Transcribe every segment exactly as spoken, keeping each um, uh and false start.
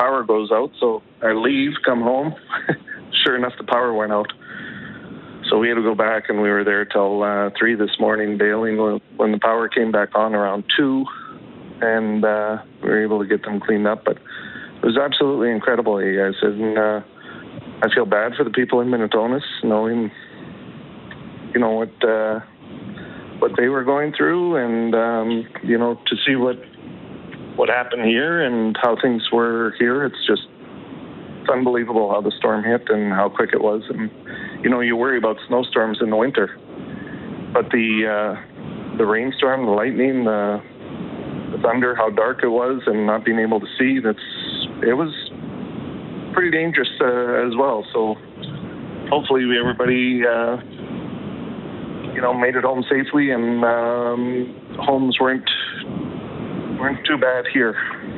power goes out. So I leave, come home. Sure enough, the power went out. So we had to go back, and we were there till uh, three this morning bailing when the power came back on around two, and uh, we were able to get them cleaned up. But it was absolutely incredible, you guys. And uh, I feel bad for the people in Minitonas, knowing, you know, what uh, what they were going through, and um, you know, to see what what happened here and how things were here. It's just it's unbelievable how the storm hit and how quick it was. And you know, you worry about snowstorms in the winter, but the uh, the rainstorm, the lightning, the, the thunder, how dark it was, and not being able to see, that's it was pretty dangerous uh, as well. So hopefully we, everybody uh, you know, made it home safely, and um, homes weren't weren't too bad here.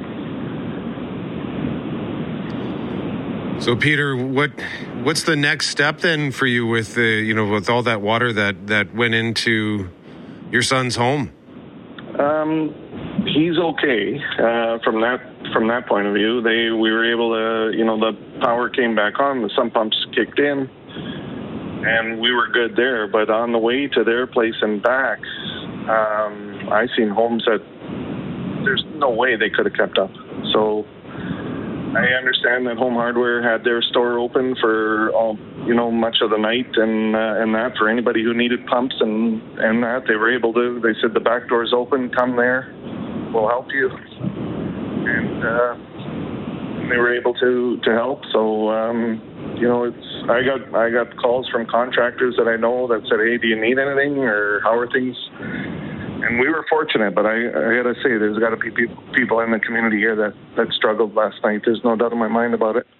So Peter, what what's the next step then for you with the, you know, with all that water that, that went into your son's home? Um, he's okay uh, from that from that point of view. They we were able to, you know, the power came back on, the sump pumps kicked in, and we were good there. But on the way to their place and back, um, I seen homes that there's no way they could have kept up. So I understand that Home Hardware had their store open for all, you know, much of the night, and uh, and that for anybody who needed pumps and, and that they were able to. They said the back door's open, come there, we'll help you, and uh, they were able to, to help. So um, you know, it's I got I got calls from contractors that I know that said, hey, do you need anything, or how are things? And we were fortunate, but I, I got to say, there's got to be people, people in the community here that, that struggled last night. There's no doubt in my mind about it.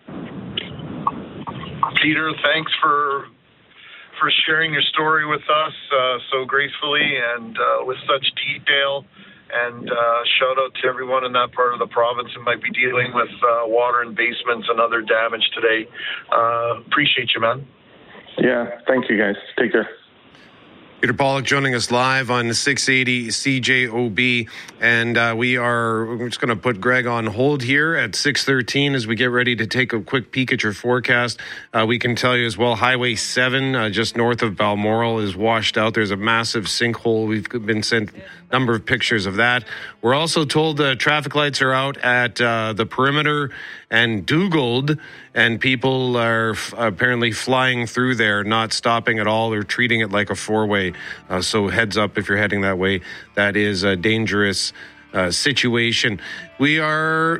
Peter, thanks for for sharing your story with us uh, so gracefully and uh, with such detail. And uh, shout out to everyone in that part of the province who might be dealing with uh, water in basements and other damage today. Uh, appreciate you, man. Yeah, thank you, guys. Take care. Peter Pollock joining us live on six eighty C J O B, and uh, we are we're just going to put Greg on hold here at six thirteen as we get ready to take a quick peek at your forecast. Uh, we can tell you as well, Highway seven uh, just north of Balmoral is washed out. There's a massive sinkhole. We've been sent a number of pictures of that. We're also told the traffic lights are out at uh, the Perimeter and Dugald, and people are f- apparently flying through there, not stopping at all. They're treating it like a four-way. Uh, so heads up if you're heading that way. That is a dangerous uh, situation. We are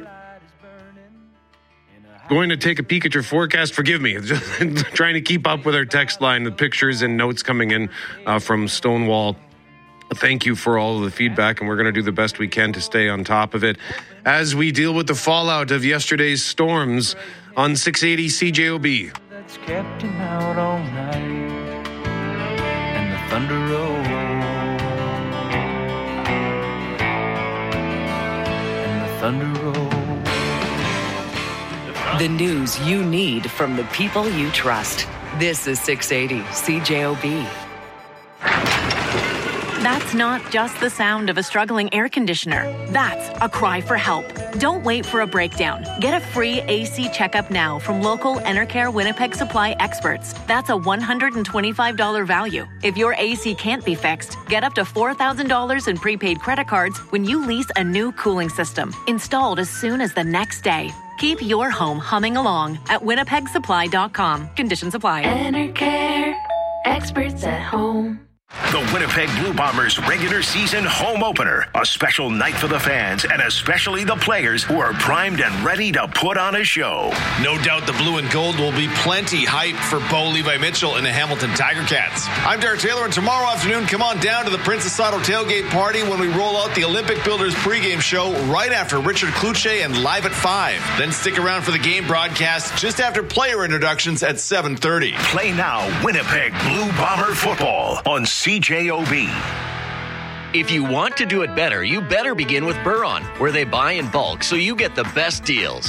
going to take a peek at your forecast. Forgive me, just trying to keep up with our text line, the pictures and notes coming in uh, from Stonewall. Thank you for all of the feedback, and we're going to do the best we can to stay on top of it as we deal with the fallout of yesterday's storms on six eighty C J O B. That's kept him out all night, and the thunder rolls, and the thunder rolls. The news you need from the people you trust. This is six eighty C J O B. That's not just the sound of a struggling air conditioner. That's a cry for help. Don't wait for a breakdown. Get a free A C checkup now from local Enercare Winnipeg Supply experts. That's a one hundred twenty-five dollars value. If your A C can't be fixed, get up to four thousand dollars in prepaid credit cards when you lease a new cooling system, installed as soon as the next day. Keep your home humming along at winnipeg supply dot com. Conditions apply. Enercare, experts at home. The Winnipeg Blue Bombers regular season home opener. A special night for the fans and especially the players who are primed and ready to put on a show. No doubt the blue and gold will be plenty hype for Bo Levi Mitchell and the Hamilton Tiger Cats. I'm Derek Taylor, and tomorrow afternoon, come on down to the Princess Auto tailgate party when we roll out the Olympic Builders pregame show right after Richard Kluche and Live at five. Then stick around for the game broadcast just after player introductions at seven thirty. Play now Winnipeg Blue Bomber football on C J O B. If you want to do it better, you better begin with Buron, where they buy in bulk so you get the best deals.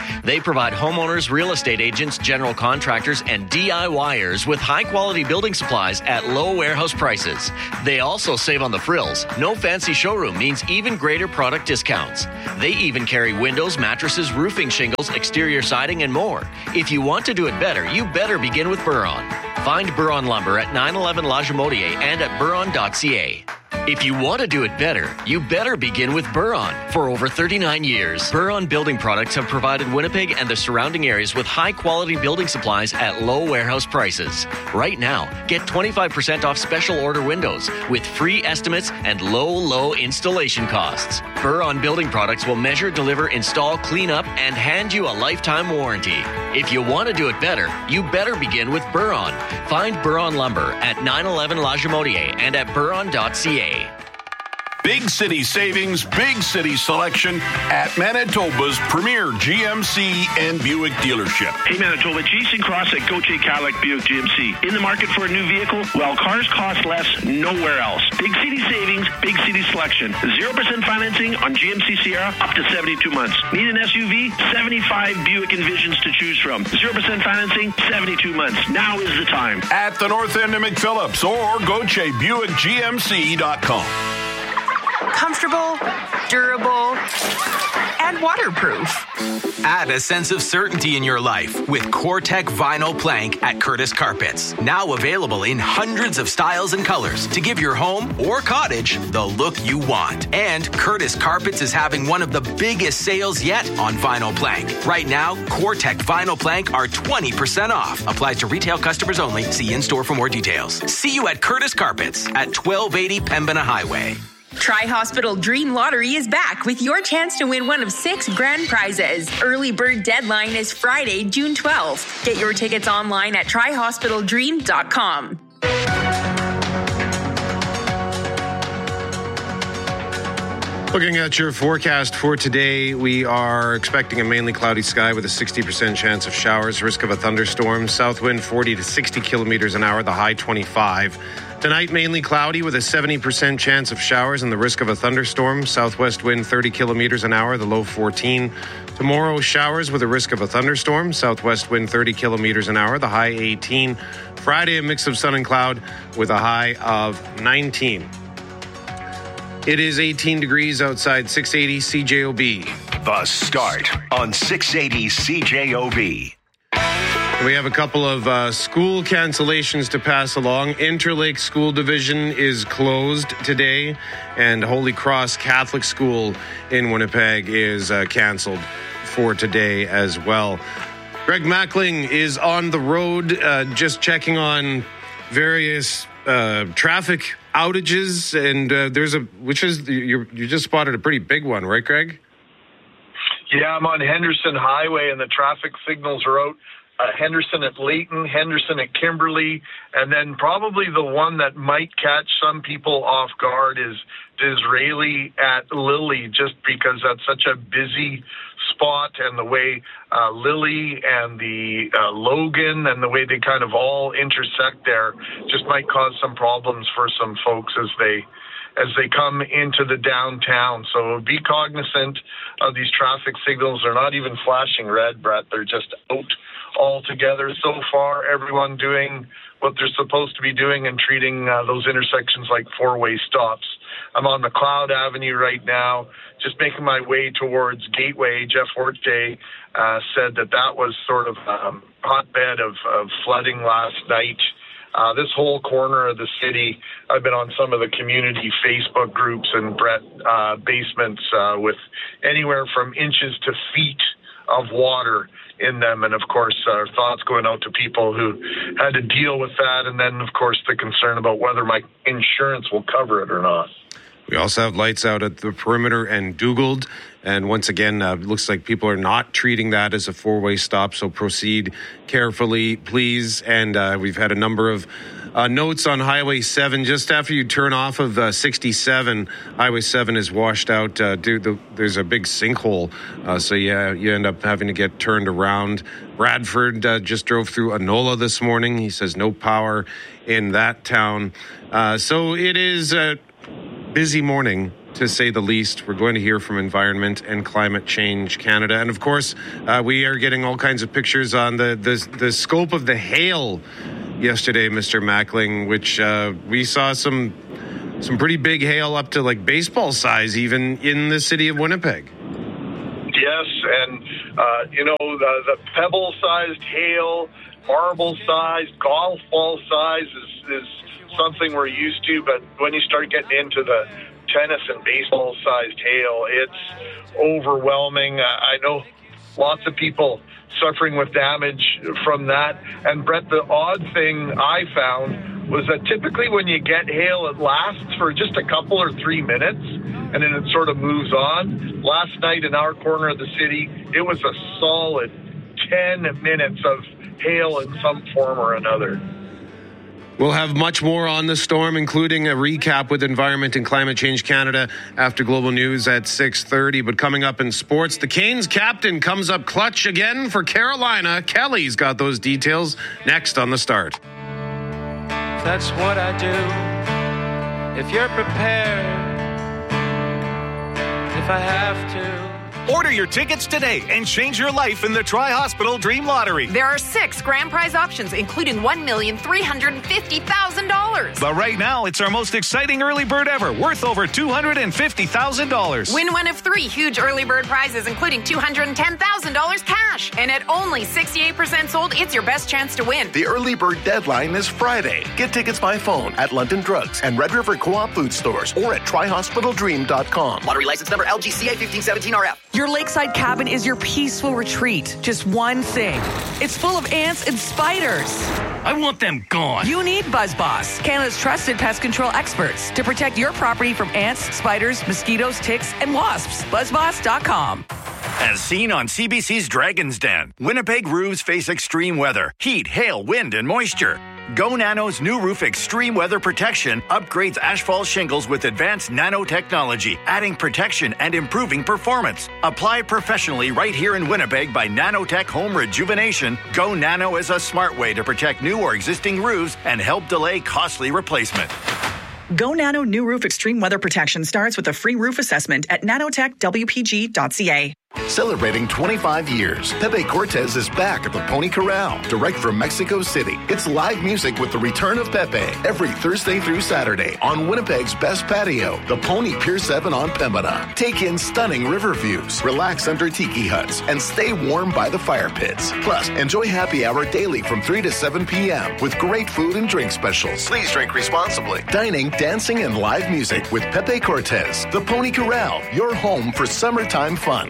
They provide homeowners, real estate agents, general contractors, and DIYers with high-quality building supplies at low warehouse prices. They also save on the frills. No fancy showroom means even greater product discounts. They even carry windows, mattresses, roofing shingles, exterior siding, and more. If you want to do it better, you better begin with Buron. Find Buron Lumber at nine eleven La Jamotier and at buron dot c a. If you want to do it better, you better begin with Buron. For over thirty-nine years, Buron Building Products have provided Winnipeg and the surrounding areas with high-quality building supplies at low warehouse prices. Right now, get twenty-five percent off special order windows with free estimates and low, low installation costs. Buron Building Products will measure, deliver, install, clean up, and hand you a lifetime warranty. If you want to do it better, you better begin with Buron. Find Buron Lumber at nine eleven La Jamotier and at buron dot c a. Big city savings, big city selection at Manitoba's premier G M C and Buick dealership. Hey Manitoba, Jason Cross at Gauthier Cadillac Buick G M C. In the market for a new vehicle? Well, cars cost less nowhere else. Big city savings, big city selection. zero percent financing on G M C Sierra up to seventy-two months. Need an S U V? seventy-five Buick Envisions to choose from. zero percent financing, seventy-two months. Now is the time. At the north end of McPhillips or Gauthier Buick G M C dot com. Comfortable, durable, and waterproof. Add a sense of certainty in your life with CoreTech Vinyl Plank at Curtis Carpets. Now available in hundreds of styles and colors to give your home or cottage the look you want. And Curtis Carpets is having one of the biggest sales yet on vinyl plank. Right now, CoreTech Vinyl Plank are twenty percent off. Applies to retail customers only. See in-store for more details. See you at Curtis Carpets at twelve eighty Pembina Highway. Tri-Hospital Dream Lottery is back with your chance to win one of six grand prizes. Early bird deadline is Friday, June twelfth. Get your tickets online at tri hospital dream dot com. Looking at your forecast for today, we are expecting a mainly cloudy sky with a sixty percent chance of showers, risk of a thunderstorm, south wind forty to sixty kilometers an hour, the high twenty-five. Tonight, mainly cloudy with a seventy percent chance of showers and the risk of a thunderstorm. Southwest wind thirty kilometers an hour, the low fourteen. Tomorrow, showers with a risk of a thunderstorm. Southwest wind thirty kilometers an hour, the high eighteen. Friday, a mix of sun and cloud with a high of nineteen. It is eighteen degrees outside six eighty C J O B. The Start on six eighty C J O B. We have a couple of uh, school cancellations to pass along. Interlake School Division is closed today, and Holy Cross Catholic School in Winnipeg is uh, canceled for today as well. Greg Mackling is on the road, uh, just checking on various uh, traffic outages, and uh, there's a which is you you just spotted a pretty big one, right, Greg? Yeah, I'm on Henderson Highway, and the traffic signals are out. Uh, Henderson at Layton, Henderson at Kimberley, and then probably the one that might catch some people off guard is Disraeli at Lily, just because that's such a busy spot, and the way uh, Lily and the uh, Logan and the way they kind of all intersect there just might cause some problems for some folks as they as they come into the downtown. So be cognizant of these traffic signals. They're not even flashing red, Brett. They're just out altogether. So far, everyone doing what they're supposed to be doing and treating uh, those intersections like four-way stops. I'm on McLeod Avenue right now, just making my way towards Gateway. Jeff Orte uh, said that that was sort of a um, hotbed of, of flooding last night. Uh, this whole corner of the city, I've been on some of the community Facebook groups and Brett uh, basements uh, with anywhere from inches to feet of water in them. And of course, our thoughts going out to people who had to deal with that. And then, of course, the concern about whether my insurance will cover it or not. We also have lights out at the perimeter and Dugald. And once again, uh, looks like people are not treating that as a four-way stop. So proceed carefully, please. And uh, we've had a number of uh, notes on Highway seven. Just after you turn off of uh, sixty-seven, Highway seven is washed out. Uh, due the, there's a big sinkhole. Uh, so, yeah, you end up having to get turned around. Bradford uh, just drove through Enola this morning. He says no power in that town. Uh, so it is a busy morning to say the least. We're going to hear from Environment and Climate Change Canada. And, of course, uh, we are getting all kinds of pictures on the, the, the scope of the hail yesterday, Mister Mackling, which uh, we saw some some pretty big hail up to, like, baseball size even in the city of Winnipeg. Yes, and, uh, you know, the, the pebble-sized hail, marble-sized, golf ball-size is, is something we're used to, but when you start getting into the tennis and baseball-sized hail, it's overwhelming. I know lots of people suffering with damage from that. And, Brett, the odd thing I found was that typically when you get hail, it lasts for just a couple or three minutes, and then it sort of moves on. Last night in our corner of the city, it was a solid ten minutes of hail in some form or another. We'll have much more on the storm, including a recap with Environment and Climate Change Canada after Global News at six thirty. But coming up in sports, the Canes captain comes up clutch again for Carolina. Kelly's got those details next on The Start. That's what I do. If you're prepared, if I have to. Order your tickets today and change your life in the Tri-Hospital Dream Lottery. There are six grand prize options, including one million three hundred fifty thousand dollars. But right now, it's our most exciting early bird ever, worth over two hundred fifty thousand dollars. Win one of three huge early bird prizes, including two hundred ten thousand dollars cash. And at only sixty-eight percent sold, it's your best chance to win. The early bird deadline is Friday. Get tickets by phone at London Drugs and Red River Co-op food stores or at tri hospital dream dot com. Lottery license number L G C A fifteen seventeen R F. Your lakeside cabin is your peaceful retreat. Just one thing. It's full of ants and spiders. I want them gone. You need BuzzBoss, Canada's trusted pest control experts, to protect your property from ants, spiders, mosquitoes, ticks, and wasps. buzz boss dot com. As seen on C B C's Dragon's Den, Winnipeg roofs face extreme weather, heat, hail, wind, and moisture. Go Nano's new roof extreme weather protection upgrades asphalt shingles with advanced nanotechnology, adding protection and improving performance. Apply professionally right here in Winnipeg by Nanotech Home Rejuvenation. Go Nano is a smart way to protect new or existing roofs and help delay costly replacement. Go Nano New Roof Extreme Weather Protection starts with a free roof assessment at nanotech w p g dot c a. Celebrating twenty-five years, Pepe Cortez is back at the Pony Corral, direct from Mexico City. It's live music with the return of Pepe every Thursday through Saturday on Winnipeg's best patio, the Pony Pier seven on Pembina. Take in stunning river views, relax under tiki huts, and stay warm by the fire pits. Plus, enjoy happy hour daily from three to seven p.m. with great food and drink specials. Please drink responsibly. Dining, dancing, and live music with Pepe Cortez. The Pony Corral, your home for summertime fun.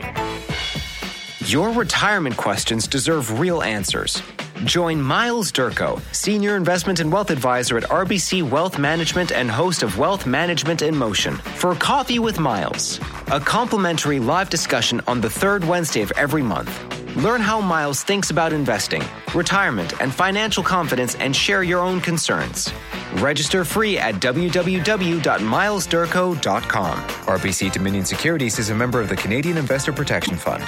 Your retirement questions deserve real answers. Join Miles Durko, Senior Investment and Wealth Advisor at R B C Wealth Management and host of Wealth Management in Motion, for Coffee with Miles, a complimentary live discussion on the third Wednesday of every month. Learn how Miles thinks about investing, retirement, and financial confidence, and share your own concerns. Register free at w w w dot miles durko dot com. R B C Dominion Securities is a member of the Canadian Investor Protection Fund.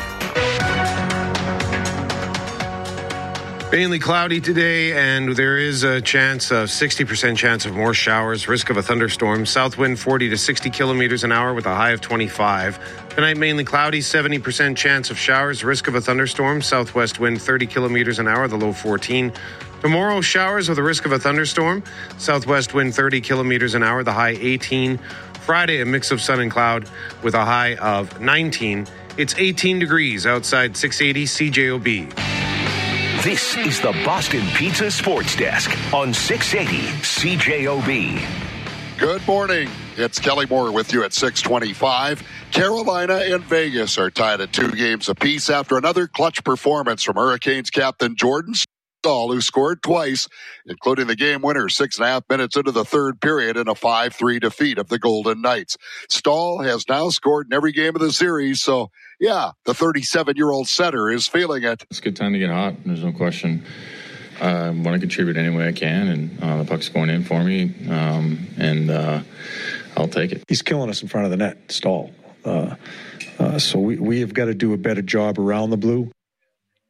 Mainly cloudy today, and there is a chance of sixty percent chance of more showers, risk of a thunderstorm. South wind forty to sixty kilometers an hour with a high of twenty-five. Tonight, mainly cloudy, seventy percent chance of showers, risk of a thunderstorm. Southwest wind thirty kilometers an hour, the low fourteen. Tomorrow, showers with a risk of a thunderstorm. Southwest wind thirty kilometers an hour, the high eighteen. Friday, a mix of sun and cloud with a high of nineteen. It's eighteen degrees outside six eighty C J O B. This is the Boston Pizza Sports Desk on six eighty C J O B. Good morning. It's Kelly Moore with you at six twenty-five. Carolina and Vegas are tied at two games apiece after another clutch performance from Hurricanes captain Jordan Staal, who scored twice, including the game winner six and a half minutes into the third period in a five three defeat of the Golden Knights. Staal has now scored in every game of the series, so yeah, the thirty-seven-year-old center is feeling it. It's a good time to get hot. There's no question. I uh, want to contribute any way I can, and uh, the puck's going in for me, um, and uh, I'll take it. He's killing us in front of the net, Staal. Uh, uh, so we, we have got to do a better job around the blue.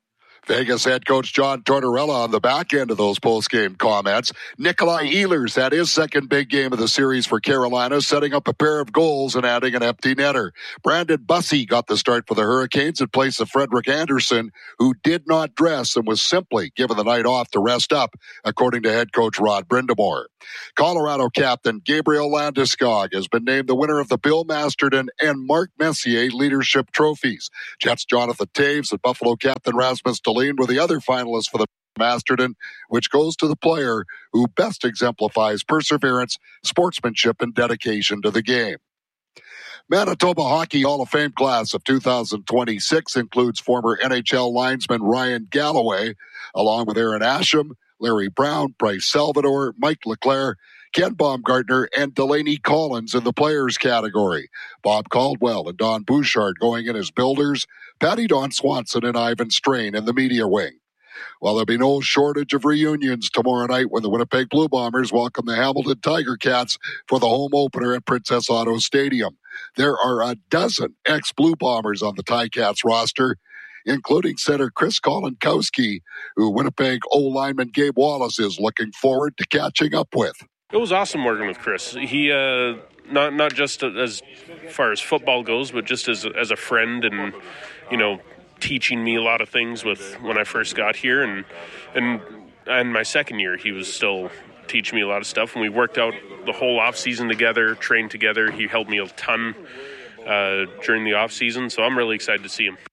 Vegas head coach John Tortorella on the back end of those post-game comments. Nikolai Ehlers had his second big game of the series for Carolina, setting up a pair of goals and adding an empty netter. Brandon Bussey got the start for the Hurricanes in place of Frederick Anderson, who did not dress and was simply given the night off to rest up, according to head coach Rod Brindamore. Colorado captain Gabriel Landeskog has been named the winner of the Bill Masterton and Mark Messier Leadership Trophies. Jets Jonathan Taves and Buffalo captain Rasmus Dahlin were the other finalists for the Masterton, which goes to the player who best exemplifies perseverance, sportsmanship, and dedication to the game. Manitoba Hockey Hall of Fame class of two thousand twenty-six includes former N H L linesman Ryan Galloway, along with Aaron Asham, Larry Brown, Bryce Salvador, Mike Leclerc, Ken Baumgartner, and Delaney Collins in the players category. Bob Caldwell and Don Bouchard going in as builders, Patty Don Swanson and Ivan Strain in the media wing. Well, there'll be no shortage of reunions tomorrow night when the Winnipeg Blue Bombers welcome the Hamilton Tiger Cats for the home opener at Princess Auto Stadium. There are a dozen ex-Blue Bombers on the Ticats roster, including center Chris Kolinkowski, who Winnipeg O-lineman Gabe Wallace is looking forward to catching up with. It was awesome working with Chris. He, uh, not not just as far as football goes, but just as as a friend, and you know, teaching me a lot of things with when I first got here, and and and my second year, he was still teaching me a lot of stuff. And we worked out the whole off season together, trained together. He helped me a ton uh, during the off season, so I'm really excited to see him.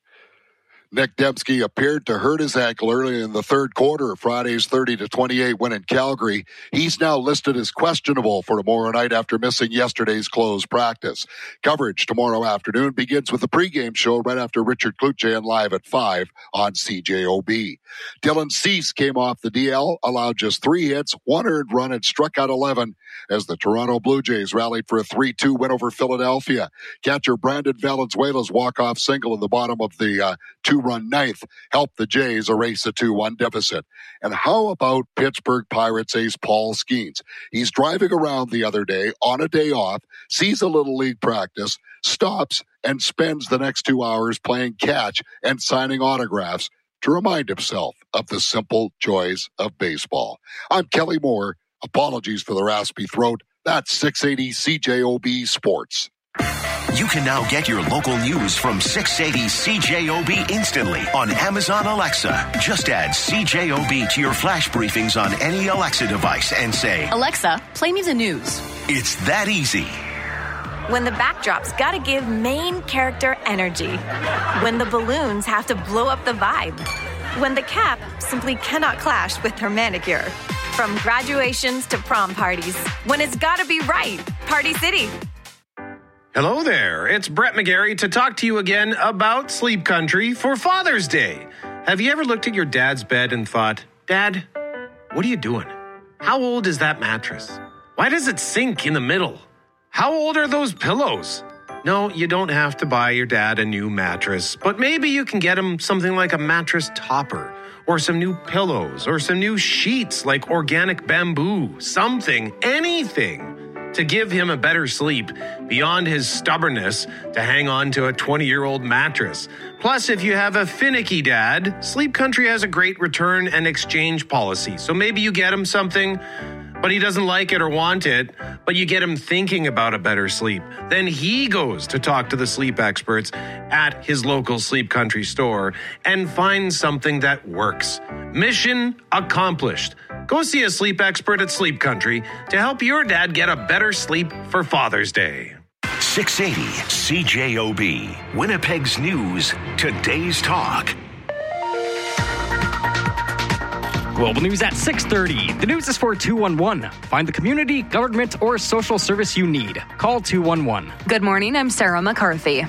Nick Dembski appeared to hurt his ankle early in the third quarter of Friday's thirty to twenty-eight win in Calgary. He's now listed as questionable for tomorrow night after missing yesterday's closed practice. Coverage tomorrow afternoon begins with the pregame show right after Richard Klutjan live at five on C J O B. Dylan Cease came off the D L, allowed just three hits, one earned run, and struck out eleven as the Toronto Blue Jays rallied for a three two win over Philadelphia. Catcher Brandon Valenzuela's walk-off single in the bottom of the uh, two-run ninth helped the Jays erase a two one deficit. And how about Pittsburgh Pirates ace Paul Skeens? He's driving around the other day on a day off, sees a little league practice, stops, and spends the next two hours playing catch and signing autographs to remind himself of the simple joys of baseball. I'm Kelly Moore. Apologies for the raspy throat. That's six eighty C J O B Sports. You can now get your local news from six eighty C J O B instantly on Amazon Alexa. Just add C J O B to your flash briefings on any Alexa device and say, Alexa, play me the news. It's that easy. When the backdrop's gotta give main character energy. When the balloons have to blow up the vibe. When the cap simply cannot clash with her manicure. From graduations to prom parties. When it's gotta be right. Party City. Hello there. It's Brett McGarry to talk to you again about Sleep Country for Father's Day. Have you ever looked at your dad's bed and thought, Dad, what are you doing? How old is that mattress? Why does it sink in the middle? How old are those pillows? No, you don't have to buy your dad a new mattress, but maybe you can get him something like a mattress topper, or some new pillows, or some new sheets like organic bamboo, something, anything to give him a better sleep beyond his stubbornness to hang on to a twenty-year-old mattress. Plus, if you have a finicky dad, Sleep Country has a great return and exchange policy. So maybe you get him something, but he doesn't like it or want it, but you get him thinking about a better sleep. Then he goes to talk to the sleep experts at his local Sleep Country store and finds something that works. Mission accomplished. Go see a sleep expert at Sleep Country to help your dad get a better sleep for Father's Day. six eighty C J O B, Winnipeg's News, today's talk. Global News at six thirty. The news is for two one one. Find the community, government, or social service you need. Call two one one. Good morning, I'm Sarah McCarthy.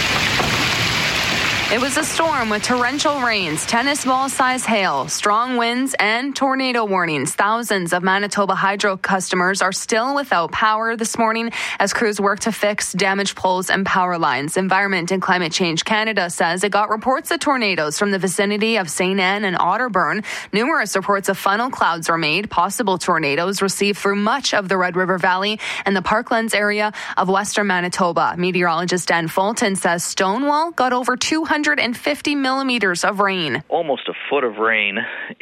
It was a storm with torrential rains, tennis ball-size hail, strong winds, and tornado warnings. Thousands of Manitoba Hydro customers are still without power this morning as crews work to fix damaged poles and power lines. Environment and Climate Change Canada says it got reports of tornadoes from the vicinity of Saint Anne and Otterburn. Numerous reports of funnel clouds were made. Possible tornadoes received through much of the Red River Valley and the Parklands area of western Manitoba. Meteorologist Dan Fulton says Stonewall got over two hundred hundred fifty millimeters of rain. Almost a foot of rain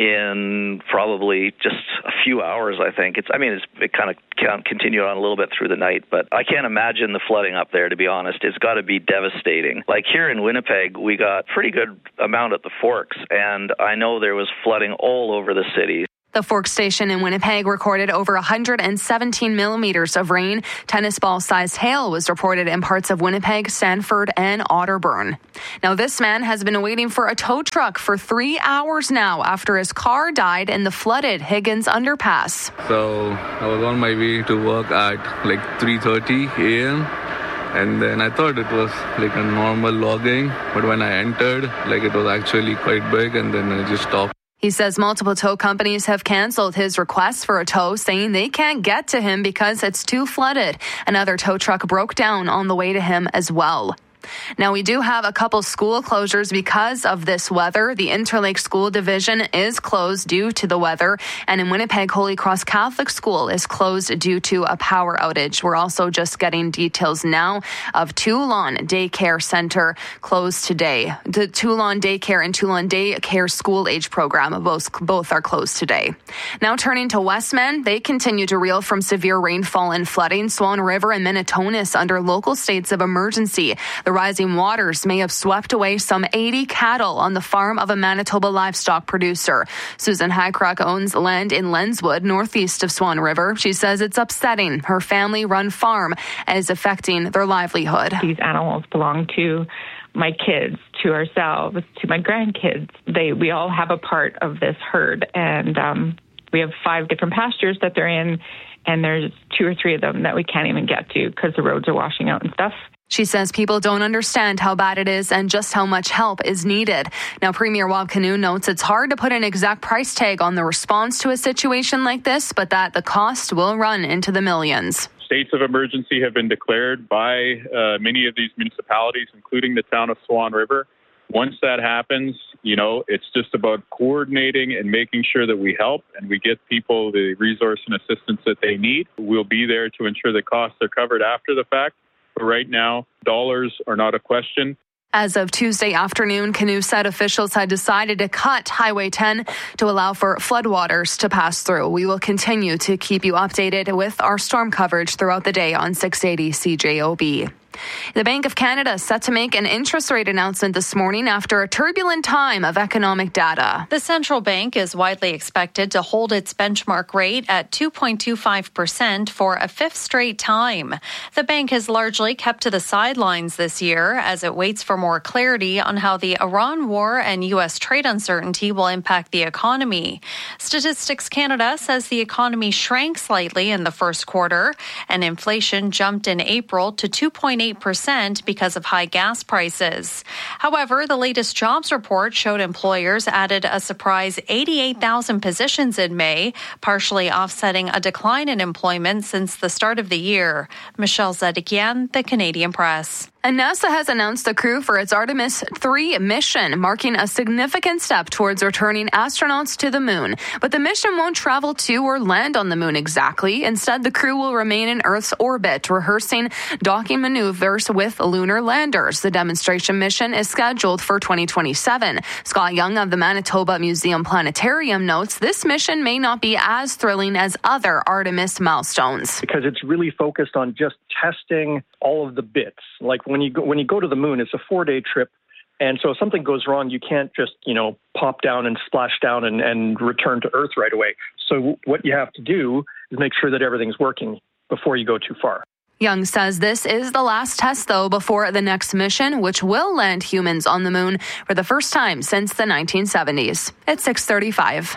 in probably just a few hours, I think. It's. I mean, it's, it kind of continued on a little bit through the night, but I can't imagine the flooding up there, to be honest. It's got to be devastating. Like here in Winnipeg, we got pretty good amount at the Forks, and I know there was flooding all over the city. The Forks station in Winnipeg recorded over one hundred seventeen millimeters of rain. Tennis ball-sized hail was reported in parts of Winnipeg, Sanford, and Otterburn. Now, this man has been waiting for a tow truck for three hours now after his car died in the flooded Higgins underpass. So I was on my way to work at like three thirty a.m. And then I thought it was like a normal logging. But when I entered, like it was actually quite big, and then I just stopped. He says multiple tow companies have canceled his request for a tow, saying they can't get to him because it's too flooded. Another tow truck broke down on the way to him as well. Now, we do have a couple school closures because of this weather. The Interlake School Division is closed due to the weather. And in Winnipeg, Holy Cross Catholic School is closed due to a power outage. We're also just getting details now of Toulon Daycare Center closed today. The Toulon Daycare and Toulon Daycare School Age Program, both, both are closed today. Now turning to Westman, they continue to reel from severe rainfall and flooding. Swan River and Minitonis under local states of emergency. The rising waters may have swept away some eighty cattle on the farm of a Manitoba livestock producer. Susan Hycrock owns land in Lenswood, northeast of Swan River. She says it's upsetting. Her family-run farm is affecting their livelihood. These animals belong to my kids, to ourselves, to my grandkids. They, we all have a part of this herd, and um, we have five different pastures that they're in, and there's two or three of them that we can't even get to because the roads are washing out and stuff. She says people don't understand how bad it is and just how much help is needed. Now, Premier Wab Kinew notes it's hard to put an exact price tag on the response to a situation like this, but that the cost will run into the millions. States of emergency have been declared by uh, many of these municipalities, including the town of Swan River. Once that happens, you know, it's just about coordinating and making sure that we help and we get people the resource and assistance that they need. We'll be there to ensure that costs are covered after the fact. But right now, dollars are not a question. As of Tuesday afternoon, Kinew said officials had decided to cut Highway ten to allow for floodwaters to pass through. We will continue to keep you updated with our storm coverage throughout the day on six eighty C J O B. The Bank of Canada is set to make an interest rate announcement this morning after a turbulent time of economic data. The central bank is widely expected to hold its benchmark rate at two point two five percent for a fifth straight time. The bank has largely kept to the sidelines this year as it waits for more clarity on how the Iran war and U S trade uncertainty will impact the economy. Statistics Canada says the economy shrank slightly in the first quarter, and inflation jumped in April to two point eight percent because of high gas prices. However, the latest jobs report showed employers added a surprise eighty-eight thousand positions in May, partially offsetting a decline in employment since the start of the year. Michelle Zedekian, The Canadian Press. And NASA has announced the crew for its Artemis three mission, marking a significant step towards returning astronauts to the moon. But the mission won't travel to or land on the moon exactly. Instead, the crew will remain in Earth's orbit, rehearsing docking maneuvers with lunar landers. The demonstration mission is scheduled for twenty twenty-seven. Scott Young of the Manitoba Museum Planetarium notes this mission may not be as thrilling as other Artemis milestones. Because it's really focused on just testing all of the bits. Like when you go, when you go to the moon, it's a four-day trip. And so if something goes wrong, you can't just, you know, pop down and splash down and, and return to Earth right away. So what you have to do is make sure that everything's working before you go too far. Young says this is the last test, though, before the next mission, which will land humans on the moon for the first time since the nineteen seventies. It's six thirty-five.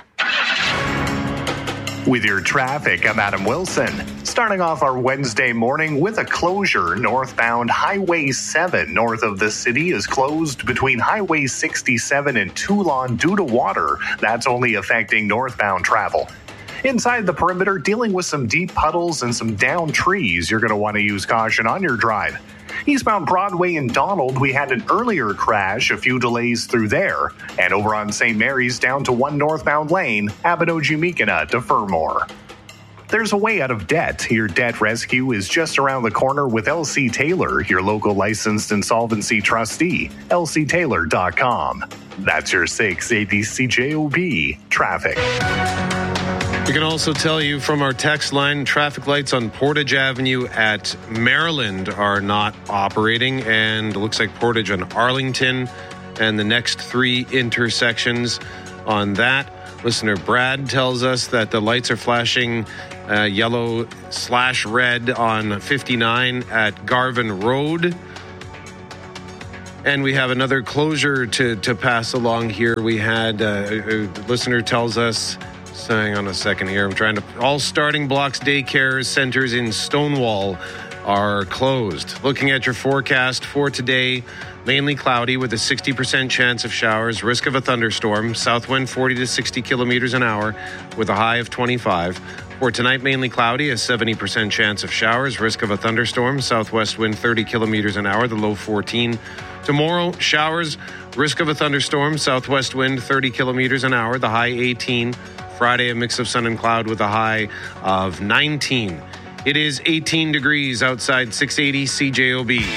With your traffic, I'm Adam Wilson. Starting off our Wednesday morning with a closure. Northbound Highway seven north of the city is closed between Highway sixty-seven and Toulon due to water. That's only affecting northbound travel. Inside the perimeter, dealing with some deep puddles and some downed trees. You're going to want to use caution on your drive. Eastbound Broadway in Donald, we had an earlier crash, a few delays through there. And over on Saint Mary's, down to one northbound lane, Abinogi-Meekina to Fermor. there's a way out of debt. Your debt rescue is just around the corner with L C Taylor, your local licensed insolvency trustee. L C Taylor dot com. That's your six eighty C J O B traffic. We can also tell you from our text line, traffic lights on Portage Avenue at Maryland are not operating, and it looks like Portage on Arlington and the next three intersections on that. Listener Brad tells us that the lights are flashing uh, yellow slash red on fifty-nine at Garvin Road. And we have another closure to, to pass along here. We had uh, a listener tells us, hang on a second here, I'm trying to, all starting blocks daycare centers in Stonewall are closed. Looking at your forecast for today, mainly cloudy with a sixty percent chance of showers, risk of a thunderstorm, south wind forty to sixty kilometers an hour with a high of twenty-five. For tonight, mainly cloudy, a seventy percent chance of showers, risk of a thunderstorm, southwest wind thirty kilometers an hour, the low fourteen. Tomorrow, showers, risk of a thunderstorm, southwest wind thirty kilometers an hour, the high eighteen. Friday, a mix of sun and cloud with a high of nineteen. It is eighteen degrees outside six eighty C J O B.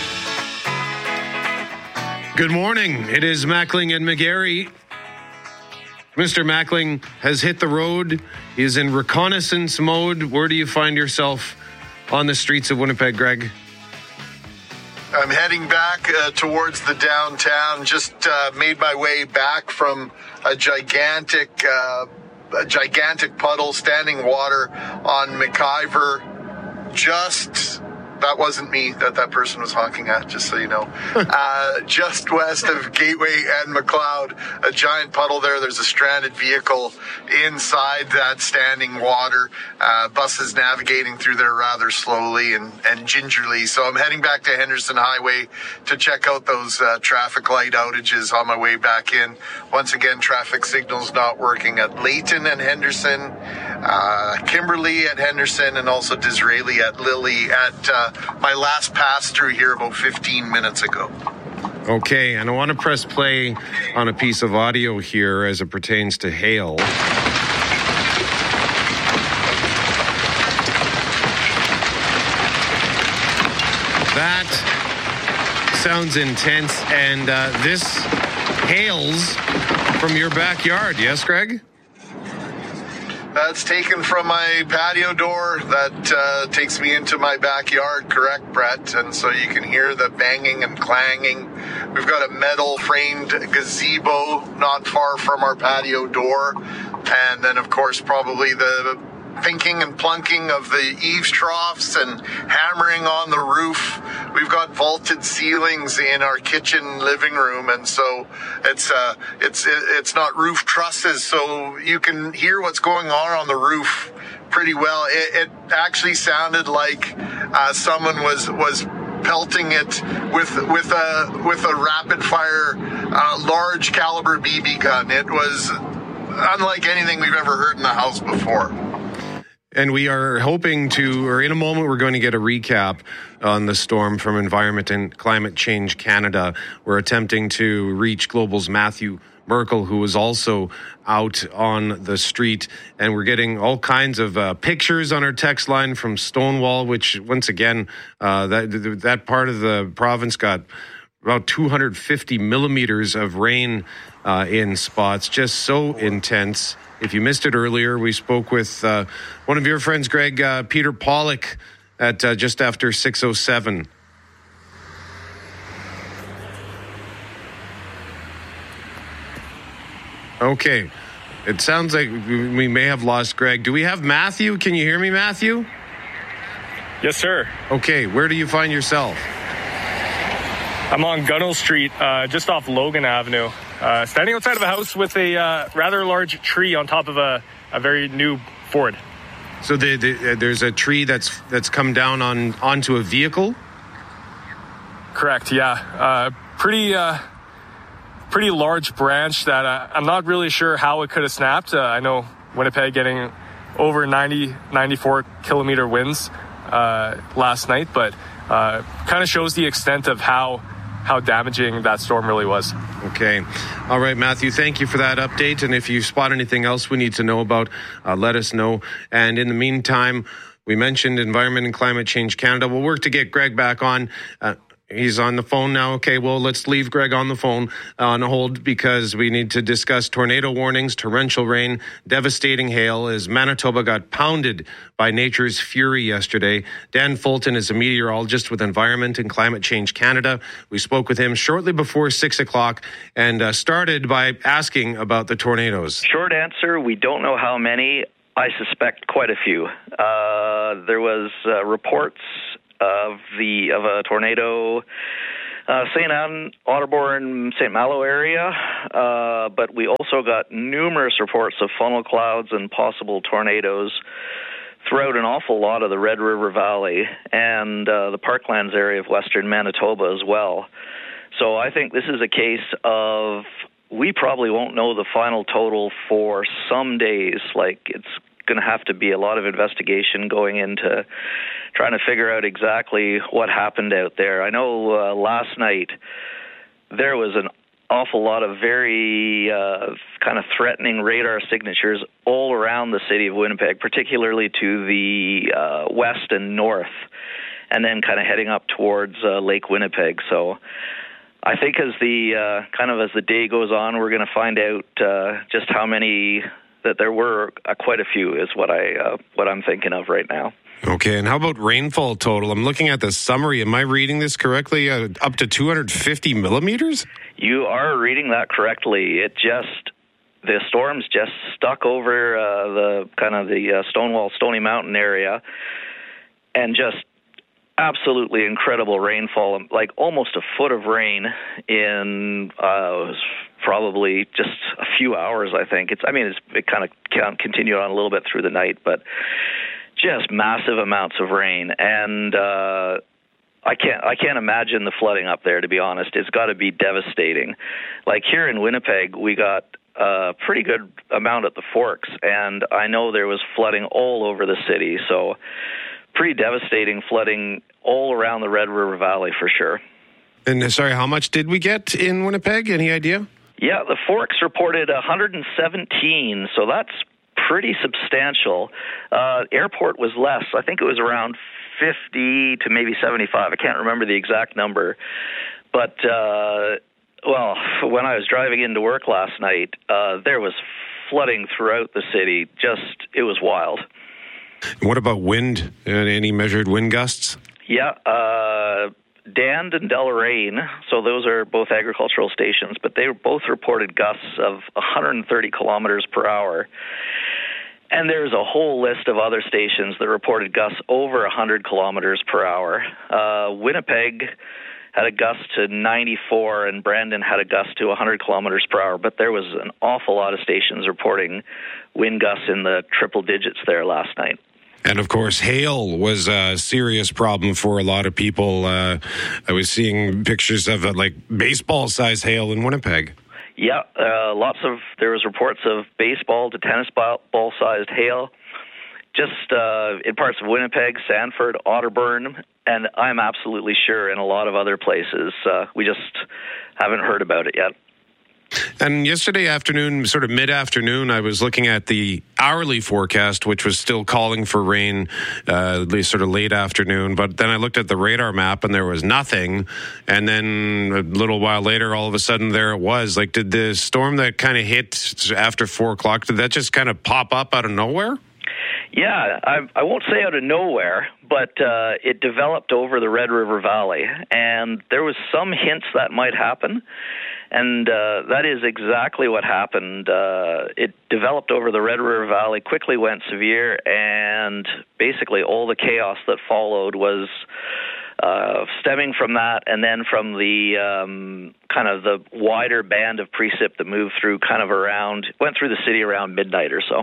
Good morning. It is Mackling and McGarry. Mister Mackling has hit the road. He is in reconnaissance mode. Where do you find yourself on the streets of Winnipeg, Greg? I'm heading back uh, towards the downtown. Just uh, made my way back from a gigantic, uh, a gigantic puddle, standing water on McIver. Just. That wasn't me that that person was honking at, just so you know. uh, just west of Gateway and McLeod, a giant puddle there. There's a stranded vehicle inside that standing water. Uh, buses navigating through there rather slowly and, and gingerly. So I'm heading back to Henderson Highway to check out those uh, traffic light outages on my way back in. Once again, traffic signals not working at Layton and Henderson, uh, Kimberley at Henderson, and also Disraeli at Lilly at uh, my last pass through here about fifteen minutes ago. Okay, and I want to press play on a piece of audio here as it pertains to hail. That sounds intense, and uh, this hails from your backyard. Yes, Greg? That's taken from my patio door. That uh, takes me into my backyard, correct, Brett? And so you can hear the banging and clanging. We've got a metal framed gazebo not far from our patio door. And then, of course, probably the pinking and plunking of the eaves troughs and hammering on the roof. We've got vaulted ceilings in our kitchen living room, and so it's uh, it's it's not roof trusses, so you can hear what's going on on the roof pretty well. It, it actually sounded like uh, someone was was pelting it with with a with a rapid fire uh, large caliber B B gun. It was unlike anything we've ever heard in the house before. And we are hoping to, or in a moment, we're going to get a recap on the storm from Environment and Climate Change Canada. We're attempting to reach Global's Matthew Merkel, who is also out on the street. And we're getting all kinds of uh, pictures on our text line from Stonewall, which, once again, uh, that, that part of the province got about two hundred fifty millimeters of rain uh, in spots, just so intense. If you missed it earlier, we spoke with uh, one of your friends, Greg, uh, Peter Pollock, at uh, just after six oh seven. Okay. It sounds like we may have lost Greg. Do we have Matthew? Can you hear me, Matthew? Yes, sir. Okay. Where do you find yourself? I'm on Gunnell Street, uh, just off Logan Avenue. Uh, standing outside of a house with a uh, rather large tree on top of a, a very new Ford. So the, the, uh, there's a tree that's that's come down on onto a vehicle? Correct, yeah. Uh, pretty uh, pretty large branch that uh, I'm not really sure how it could have snapped. Uh, I know Winnipeg getting over ninety, ninety-four kilometer winds uh, last night, but uh, kind of shows the extent of how how damaging that storm really was. Okay. All right, Matthew, thank you for that update. And if you spot anything else we need to know about, uh, let us know. And in the meantime, we mentioned Environment and Climate Change Canada. We'll work to get Greg back on. Uh, He's on the phone now. Okay, well, let's leave Greg on the phone uh, on hold because we need to discuss tornado warnings, torrential rain, devastating hail as Manitoba got pounded by nature's fury yesterday. Dan Fulton is a meteorologist with Environment and Climate Change Canada. We spoke with him shortly before six o'clock and uh, started by asking about the tornadoes. Short answer, we don't know how many. I suspect quite a few. Uh, there was uh, reports of the of a tornado, uh, Saint Anne, Otterbourne, Saint Malo area, uh, but we also got numerous reports of funnel clouds and possible tornadoes throughout an awful lot of the Red River Valley and uh, the Parklands area of western Manitoba as well. So I think this is a case of we probably won't know the final total for some days. Like, it's going to have to be a lot of investigation going into trying to figure out exactly what happened out there. I know uh, last night there was an awful lot of very uh, kind of threatening radar signatures all around the city of Winnipeg, particularly to the uh, west and north, and then kind of heading up towards uh, Lake Winnipeg. So I think as the uh, kind of as the day goes on, we're going to find out uh, just how many that there were. Uh, quite a few is what I uh, what I'm thinking of right now. Okay, and how about rainfall total? I'm looking at the summary. Am I reading this correctly? Uh, up to two hundred fifty millimeters? You are reading that correctly. It just, the storms just stuck over uh, the kind of the uh, Stonewall, Stony Mountain area, and just absolutely incredible rainfall, like almost a foot of rain in uh, probably just a few hours, I think. It's, I mean, it's, it kind of continued on a little bit through the night, but just massive amounts of rain. And uh, I can't I can't imagine the flooding up there, to be honest. It's got to be devastating. Like here in Winnipeg, we got a pretty good amount at the Forks, and I know there was flooding all over the city. So pretty devastating flooding all around the Red River Valley for sure. And sorry, how much did we get in Winnipeg? Any idea? Yeah, the Forks reported one hundred seventeen, so that's pretty substantial. Uh, airport was less. I think it was around fifty to maybe seventy-five. I can't remember the exact number. But, uh, well, when I was driving into work last night, uh, there was flooding throughout the city. Just, it was wild. What about wind? Any measured wind gusts? Yeah, uh, Dand and Deloraine, so those are both agricultural stations, but they both reported gusts of one hundred thirty kilometers per hour. And there's a whole list of other stations that reported gusts over one hundred kilometers per hour. Uh, Winnipeg had a gust to ninety-four, and Brandon had a gust to one hundred kilometers per hour, but there was an awful lot of stations reporting wind gusts in the triple digits there last night. And, of course, hail was a serious problem for a lot of people. Uh, I was seeing pictures of, uh, like, baseball-sized hail in Winnipeg. Yeah, uh, lots of, there was reports of baseball to tennis ball-sized hail, just uh, in parts of Winnipeg, Sanford, Otterbourne, and I'm absolutely sure in a lot of other places. Uh, we just haven't heard about it yet. And yesterday afternoon, sort of mid-afternoon, I was looking at the hourly forecast, which was still calling for rain, uh, sort of late afternoon. But then I looked at the radar map and there was nothing. And then a little while later, all of a sudden, there it was. Like, did the storm that kind of hit after four o'clock, did that just kind of pop up out of nowhere? Yeah, I, I won't say out of nowhere, but uh, it developed over the Red River Valley. And there was some hints that might happen. And uh, that is exactly what happened. Uh, it developed over the Red River Valley, quickly went severe, and basically all the chaos that followed was uh, stemming from that, and then from the um, kind of the wider band of precip that moved through kind of around, went through the city around midnight or so.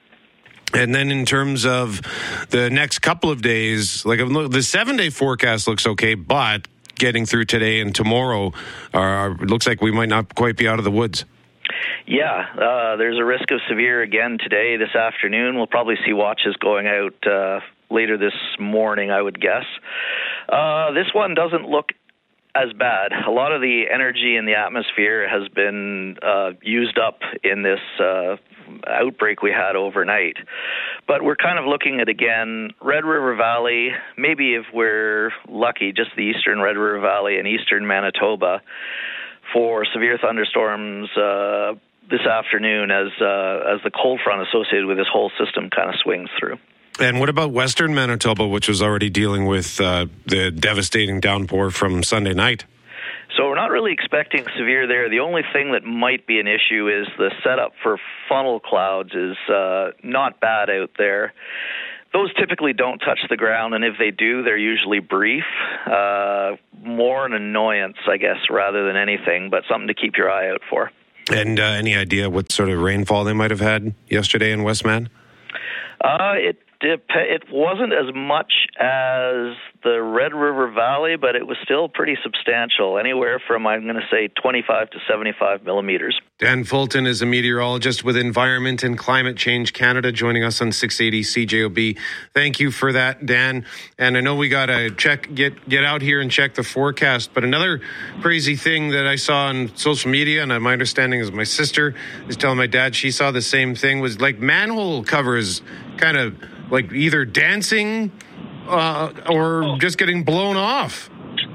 And then in terms of the next couple of days, like the seven-day forecast looks okay, but getting through today and tomorrow, uh, it looks like we might not quite be out of the woods. Yeah, uh, there's a risk of severe again today, this afternoon. We'll probably see watches going out uh, later this morning, I would guess. Uh, this one doesn't look as bad. A lot of the energy in the atmosphere has been uh, used up in this uh, outbreak we had overnight. But we're kind of looking at, again, Red River Valley, maybe if we're lucky, just the eastern Red River Valley and eastern Manitoba for severe thunderstorms uh, this afternoon as uh, as the cold front associated with this whole system kind of swings through. And what about western Manitoba, which was already dealing with uh, the devastating downpour from Sunday night? So we're not really expecting severe there. The only thing that might be an issue is the setup for funnel clouds is uh, not bad out there. Those typically don't touch the ground, and if they do, they're usually brief. Uh, more an annoyance, I guess, rather than anything, but something to keep your eye out for. And uh, any idea what sort of rainfall they might have had yesterday in West Man? Uh, it It wasn't as much as the Red River Valley, but it was still pretty substantial, anywhere from, I'm going to say, twenty-five to seventy-five millimeters. Dan Fulton is a meteorologist with Environment and Climate Change Canada, joining us on six eighty C J O B. Thank you for that, Dan. And I know we got to check, get get out here and check the forecast, but another crazy thing that I saw on social media, and my understanding is my sister is telling my dad she saw the same thing, was like manhole covers kind of like either dancing uh, or just getting blown off.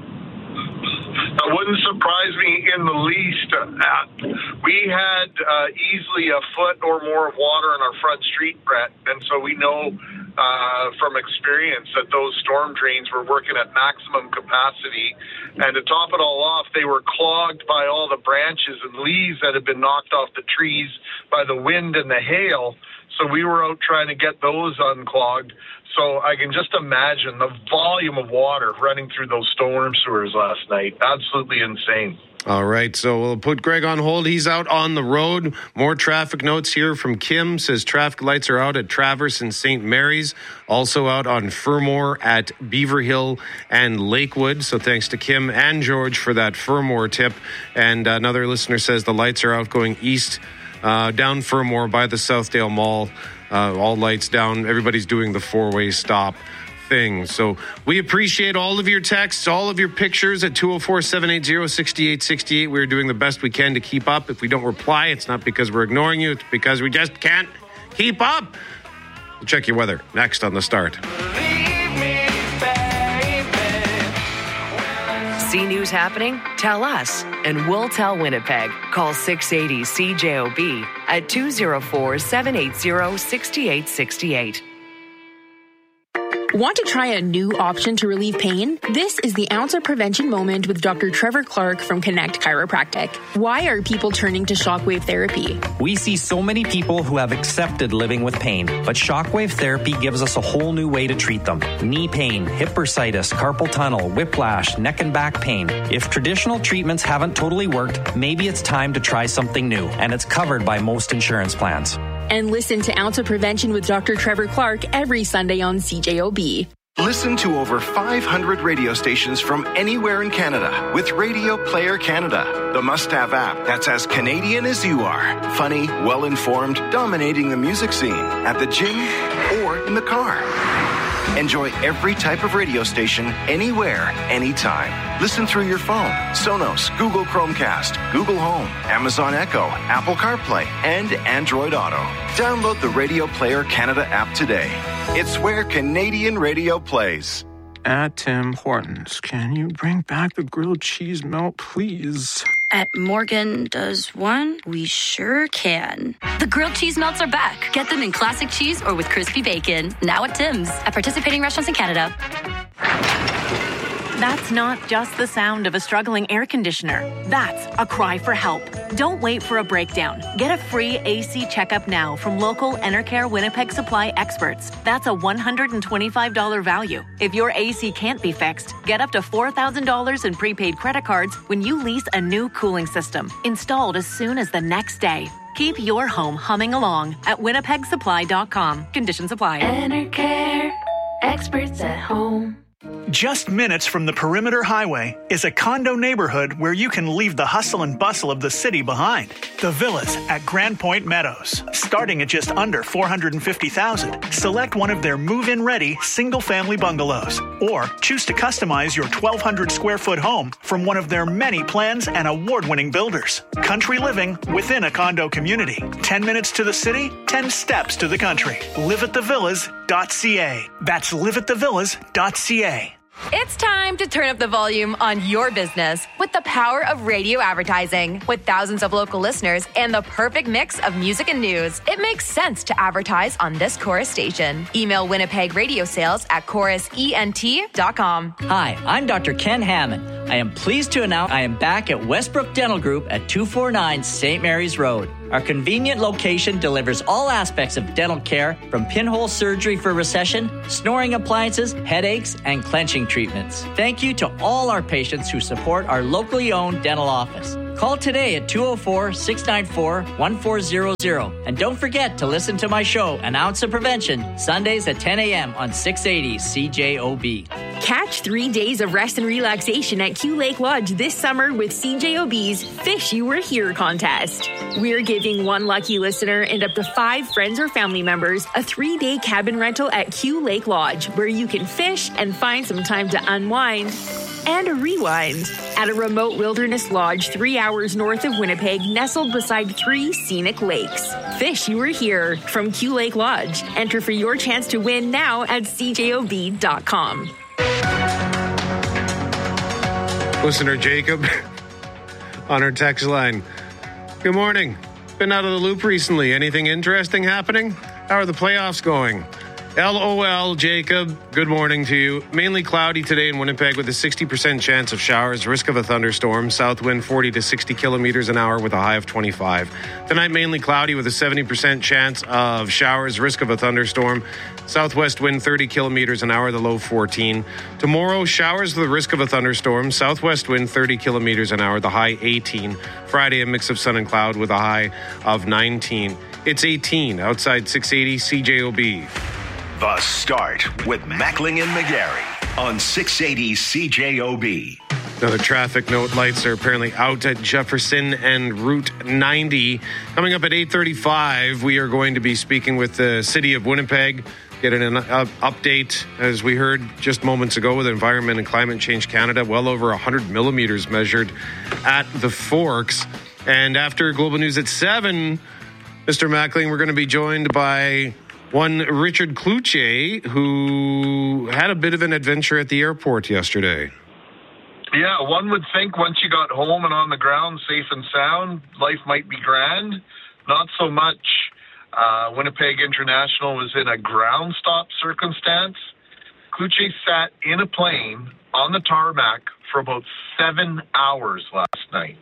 That wouldn't surprise me in the least. Uh, we had uh, easily a foot or more of water in our front street, Brett, and so we know uh, from experience that those storm drains were working at maximum capacity. And to top it all off, they were clogged by all the branches and leaves that had been knocked off the trees by the wind and the hail. So we were out trying to get those unclogged. So I can just imagine the volume of water running through those storm sewers last night. Absolutely insane. All right, so we'll put Greg on hold. He's out on the road. More traffic notes here from Kim. Says traffic lights are out at Traverse and Saint Mary's. Also out on Fermor at Beaver Hill and Lakewood. So thanks to Kim and George for that Fermor tip. And another listener says the lights are out going east uh, down Fermor by the Southdale Mall. Uh, all lights down. Everybody's doing the four-way stop thing. So we appreciate all of your texts, all of your pictures at two oh four, seven eight zero, six eight six eight. We're doing the best we can to keep up. If we don't reply, it's not because we're ignoring you. It's because we just can't keep up. We'll check your weather next on The Start. See news happening? Tell us, and we'll tell Winnipeg. Call six eighty C J O B at two oh four, seven eight zero, six eight six eight. Want to try a new option to relieve pain? This is the Ounce of Prevention Moment with Doctor Trevor Clark from Connect Chiropractic. Why are people turning to shockwave therapy? We see so many people who have accepted living with pain, but shockwave therapy gives us a whole new way to treat them. Knee pain, hip bursitis, carpal tunnel, whiplash, neck and back pain. If traditional treatments haven't totally worked, maybe it's time to try something new, and it's covered by most insurance plans. And listen to Ounce of Prevention with Doctor Trevor Clark every Sunday on C J O B. Listen to over five hundred radio stations from anywhere in Canada with Radio Player Canada, the must-have app that's as Canadian as you are. Funny, well-informed, dominating the music scene at the gym or in the car. Enjoy every type of radio station, anywhere, anytime. Listen through your phone, Sonos, Google Chromecast, Google Home, Amazon Echo, Apple CarPlay, and Android Auto. Download the Radio Player Canada app today. It's where Canadian radio plays. At Tim Hortons, can you bring back the grilled cheese melt, please? At Morgan Does One, we sure can. The grilled cheese melts are back. Get them in classic cheese or with crispy bacon. Now at Tim's. At participating restaurants in Canada. That's not just the sound of a struggling air conditioner. That's a cry for help. Don't wait for a breakdown. Get a free A C checkup now from local Enercare Winnipeg Supply experts. That's a one hundred twenty-five dollars value. If your A C can't be fixed, get up to four thousand dollars in prepaid credit cards when you lease a new cooling system, installed as soon as the next day. Keep your home humming along at winnipeg supply dot com. Conditions apply. Enercare, experts at home. Just minutes from the Perimeter Highway is a condo neighborhood where you can leave the hustle and bustle of the city behind. The Villas at Grand Point Meadows, starting at just under four hundred fifty thousand dollars. Select one of their move-in ready single-family bungalows, or choose to customize your twelve hundred square foot home from one of their many plans and award-winning builders. Country living within a condo community. ten minutes to the city, ten steps to the country. live at the villas dot c a. That's live at the villas dot c a. It's time to turn up the volume on your business with the power of radio advertising. With thousands of local listeners and the perfect mix of music and news, it makes sense to advertise on this Chorus station. Email Winnipeg Radio Sales at chorus ent dot com. Hi, I'm Doctor Ken Hammond. I am pleased to announce I am back at Westbrook Dental Group at two forty-nine Saint Mary's Road. Our convenient location delivers all aspects of dental care, from pinhole surgery for recession, snoring appliances, headaches, and clenching treatments. Thank you to all our patients who support our locally owned dental office. Call today at two oh four, six nine four, one four zero zero. And don't forget to listen to my show, An Ounce of Prevention, Sundays at ten a.m. on six eighty C J O B. Catch three days of rest and relaxation at Q Lake Lodge this summer with C J O B's Fish You Were Here contest. We're giving one lucky listener and up to five friends or family members a three-day cabin rental at Q Lake Lodge, where you can fish and find some time to unwind and rewind at a remote wilderness lodge three hours north of Winnipeg, nestled beside three scenic lakes. Fish You Were Here from Q Lake Lodge. Enter for your chance to win now at c j o b dot com. Listener Jacob on our text line. Good morning. Been out of the loop recently. Anything interesting happening? How are the playoffs going? LOL, Jacob. Good morning to you. Mainly cloudy today in Winnipeg with a sixty percent chance of showers, risk of a thunderstorm, south wind forty to sixty kilometers an hour with a high of twenty-five. Tonight, mainly cloudy with a seventy percent chance of showers, risk of a thunderstorm, southwest wind thirty kilometers an hour, the low fourteen. Tomorrow, showers with a risk of a thunderstorm, southwest wind thirty kilometers an hour, the high eighteen. Friday, a mix of sun and cloud with a high of nineteen. It's eighteen outside six eighty C J O B. The Start with Mackling and McGarry on six eighty C J O B. Another traffic note. Lights are apparently out at Jefferson and Route ninety. Coming up at eight thirty-five, we are going to be speaking with the City of Winnipeg, getting an uh, update, as we heard just moments ago, with Environment and Climate Change Canada. Well over one hundred millimeters measured at the Forks. And after Global News at seven, Mister Mackling, we're going to be joined by one Richard Cloutier, who had a bit of an adventure at the airport yesterday. Yeah, one would think once you got home and on the ground safe and sound, life might be grand. Not so much. Uh, Winnipeg International was in a ground stop circumstance. Cloutier sat in a plane on the tarmac for about seven hours last night.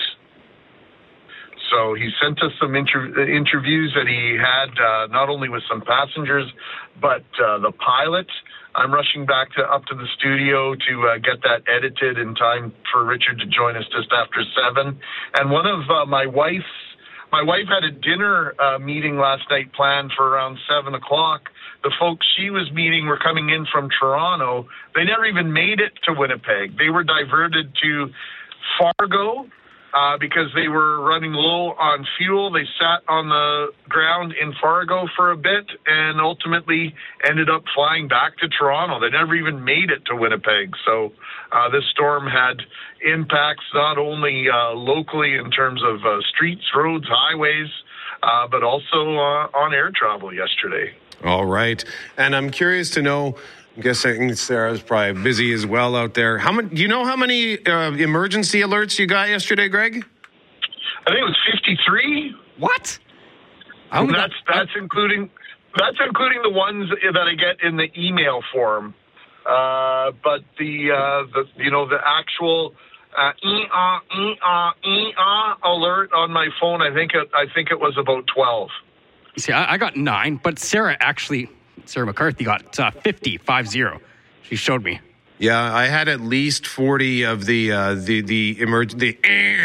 So he sent us some inter- interviews that he had, uh, not only with some passengers, but uh, the pilot. I'm rushing back to up to the studio to uh, get that edited in time for Richard to join us just after seven. And one of uh, my wife's, my wife had a dinner uh, meeting last night planned for around seven o'clock. The folks she was meeting were coming in from Toronto. They never even made it to Winnipeg. They were diverted to Fargo. Uh, because they were running low on fuel. They sat on the ground in Fargo for a bit and ultimately ended up flying back to Toronto. They never even made it to Winnipeg. So uh, this storm had impacts not only uh, locally in terms of uh, streets, roads, highways, uh, but also uh, on air travel yesterday. All right. And I'm curious to know, I'm guessing Sarah's probably busy as well out there. How many? Do you know how many uh, emergency alerts you got yesterday, Greg? I think it was fifty-three. What? Oh, that's that's including that's including the ones that I get in the email form. Uh, but the uh, the you know the actual uh, e-ah, e-ah, e-ah alert on my phone, I think it I think it was about twelve. See, I, I got nine, but Sarah actually. Sarah McCarthy got uh, fifty, five zero. She showed me. Yeah, I had at least forty of the uh, the the, emerg- the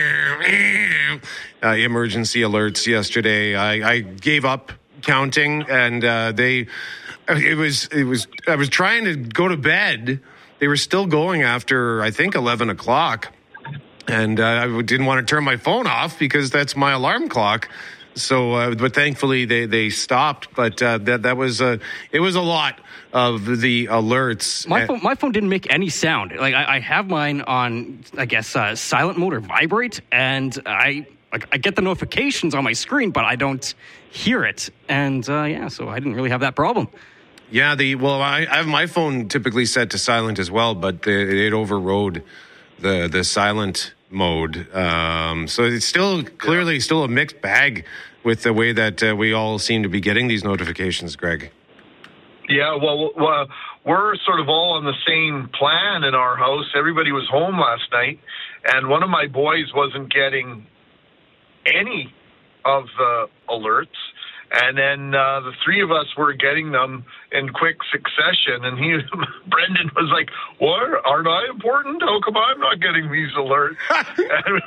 uh, emergency alerts yesterday. I, I gave up counting, and uh, they it was it was I was trying to go to bed they were still going after, I think, eleven o'clock. And uh, I didn't want to turn my phone off because that's my alarm clock. So, uh, but thankfully they, they stopped. But uh, that that was uh, it was a lot of the alerts. My phone, my phone didn't make any sound. Like I, I have mine on, I guess, uh, silent mode or vibrate, and I like I get the notifications on my screen, but I don't hear it. And uh, yeah, so I didn't really have that problem. Yeah, the well, I, I have my phone typically set to silent as well, but the, it overrode the the silent mode. Um, so it's still clearly yeah. still a mixed bag with the way that uh, we all seem to be getting these notifications, Greg. Yeah, well, well, we're sort of all on the same plan in our house. Everybody was home last night, and one of my boys wasn't getting any of the alerts. And then uh, the three of us were getting them in quick succession. And he, Brendan was like, "What? Aren't I important? How come I'm not getting these alerts?" and,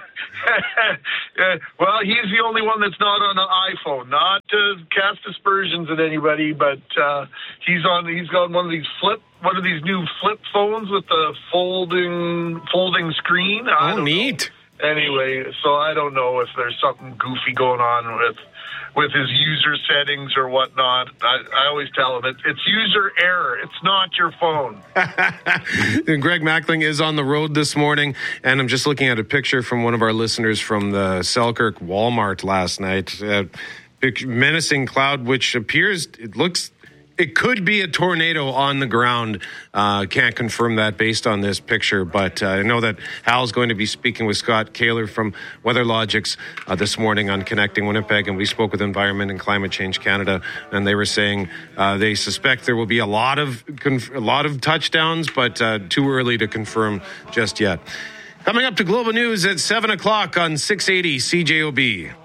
well, he's the only one that's not on an iPhone. Not to cast aspersions at anybody, but uh, he's on. He's got one of these flip, one of these new flip phones with the folding, folding screen. I oh, neat. Know. Anyway, so I don't know if there's something goofy going on with. with his user settings or whatnot. I, I always tell him, it, it's user error. It's not your phone. And Greg Mackling is on the road this morning, and I'm just looking at a picture from one of our listeners from the Selkirk Walmart last night. Uh, menacing cloud, which appears, it looks... It could be a tornado on the ground. Uh, can't confirm that based on this picture, but uh, I know that Hal's going to be speaking with Scott Kaler from WeatherLogics uh, this morning on Connecting Winnipeg, and we spoke with Environment and Climate Change Canada, and they were saying uh, they suspect there will be a lot of conf- a lot of touchdowns, but uh, too early to confirm just yet. Coming up to Global News at seven o'clock on six eighty C J O B.